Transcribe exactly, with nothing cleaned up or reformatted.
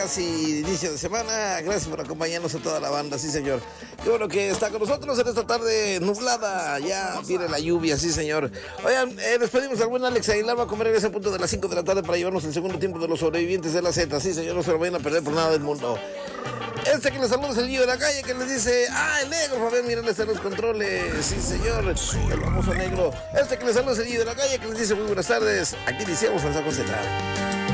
Casi inicio de semana, gracias por acompañarnos a toda la banda, sí señor. Qué bueno que está con nosotros en esta tarde nublada, ya viene la lluvia, sí señor. Oigan, eh, les pedimos al buen Alex Aguilar, va a comer en ese punto de las cinco de la tarde para llevarnos el segundo tiempo de los sobrevivientes de la Z, sí señor, no se lo vayan a perder por nada del mundo. Este que les saluda es el Gillo de la calle, que les dice, ah, el negro, Fabián Miranda está en los controles, sí señor, el famoso negro. Este que les saluda es el Gillo de la calle, que les dice muy buenas tardes, aquí iniciamos el Saco Z.